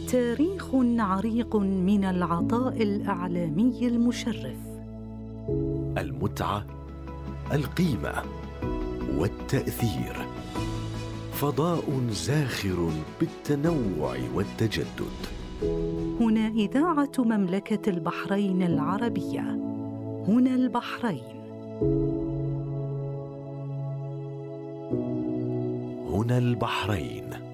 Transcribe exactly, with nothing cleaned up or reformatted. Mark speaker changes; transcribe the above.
Speaker 1: تاريخ عريق من العطاء الإعلامي المشرف.
Speaker 2: المتعة، القيمة والتأثير. فضاء زاخر بالتنوع والتجدد.
Speaker 1: هنا إذاعة مملكة البحرين العربية. هنا البحرين.
Speaker 2: هنا البحرين.